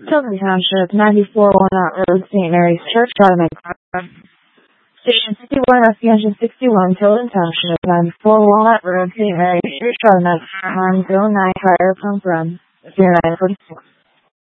Tilden Township, 94 Walnut Road, St. Mary's Church, Automatic. Station 61, rescue engine 61, Tilden Township, 94 Walnut Road, St. Mary's Church, Automatic. Arm 09, fire pump run, 0946.